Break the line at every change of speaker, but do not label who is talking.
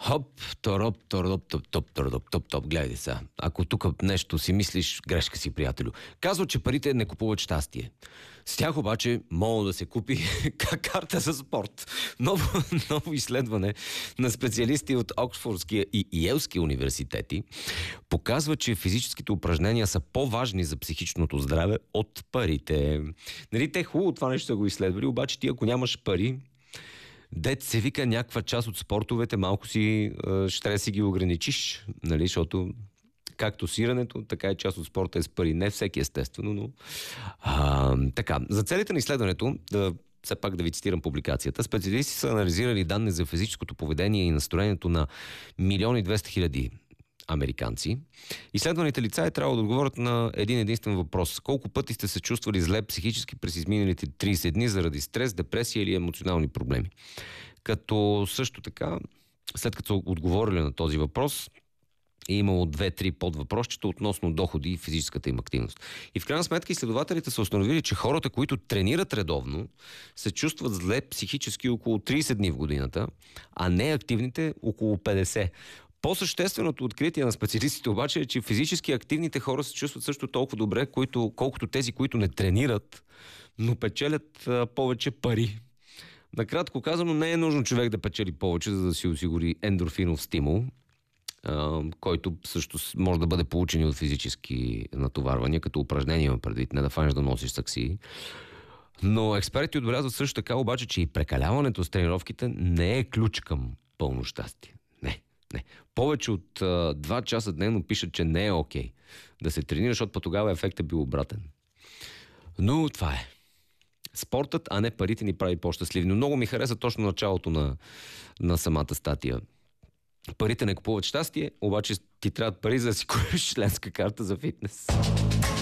Хоп, тороп, тороп, топ, топ, тороп, топ, топ. Гледай сега. Ако тук нещо си мислиш, грешка си, приятелю. Казва, че парите не купуват щастие. С тях обаче мога да се купи карта за спорт. Ново изследване на специалисти от Оксфордския и Йелския университети показва, че физическите упражнения са по-важни за психичното здраве от парите. Нали, те хубаво това нещо са го изследвали, обаче ти ако нямаш пари, дет се вика някаква част от спортовете, малко си ще трябва да си ги ограничиш, нали, защото както сирането, така и част от спорта е с пари. Не всеки естествено, но така. За целите на изследването, все пак да ви цитирам публикацията, специалисти са анализирали данни за физическото поведение и настроението на 1 200 000 американци. Изследваните лица е трябвало да отговорят на един единствен въпрос. Колко пъти сте се чувствали зле психически през изминалите 30 дни заради стрес, депресия или емоционални проблеми? Като също така, след като са отговорили на този въпрос, е имало 2-3 подвъпросчета относно доходи и физическата им активност. И в крайна сметка изследователите са установили, че хората, които тренират редовно, се чувстват зле психически около 30 дни в годината, а неактивните около 50. По-същественото откритие на специалистите обаче е, че физически активните хора се чувстват също толкова добре, колкото тези, които не тренират, но печелят повече пари. Накратко казано, не е нужно човек да печели повече, за да си осигури ендорфинов стимул, който също може да бъде получен и от физически натоварвания, като упражнение има предвид, не да фанеш да носиш саксии. Но експерти отбелязват също така обаче, че и прекаляването с тренировките не е ключ към пълно щастие. Не. Повече от 2 часа дневно пишат, че не е окей да се тренира, защото тогава ефектът е бил обратен. Но това е. Спортът, а не парите ни прави по-щастливи. Но много ми хареса точно началото на самата статия. Парите не купуват щастие, обаче ти трябват пари за да си купиш членска карта за фитнес.